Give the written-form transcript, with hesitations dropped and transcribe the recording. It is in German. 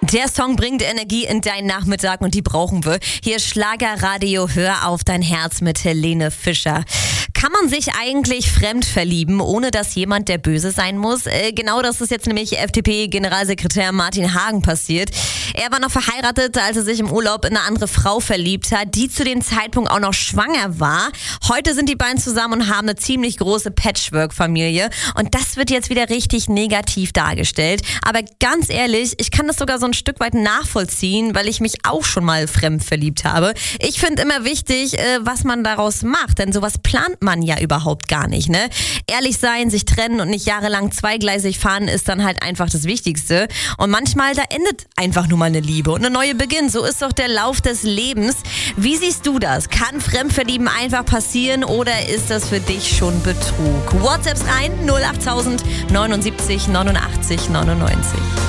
Der Song bringt Energie in deinen Nachmittag und die brauchen wir. Hier Schlagerradio, hör auf dein Herz mit Helene Fischer. Kann man sich eigentlich fremd verlieben, ohne dass jemand der Böse sein muss? Genau das ist jetzt nämlich FDP-Generalsekretär Martin Hagen passiert. Er war noch verheiratet, als er sich im Urlaub in eine andere Frau verliebt hat, die zu dem Zeitpunkt auch noch schwanger war. Heute sind die beiden zusammen und haben eine ziemlich große Patchwork-Familie. Und das wird jetzt wieder richtig negativ dargestellt. Aber ganz ehrlich, ich kann das sogar so ein Stück weit nachvollziehen, weil ich mich auch schon mal fremd verliebt habe. Ich finde immer wichtig, was man daraus macht, denn sowas plant man ja überhaupt gar nicht, ne? Ehrlich sein, sich trennen und nicht jahrelang zweigleisig fahren ist dann halt einfach das Wichtigste. Und manchmal, da endet einfach nur mal eine Liebe und eine neue Beginnt. So ist doch der Lauf des Lebens. Wie siehst du das? Kann Fremdverlieben einfach passieren oder ist das für dich schon Betrug? WhatsApps rein 08000 79 89 99.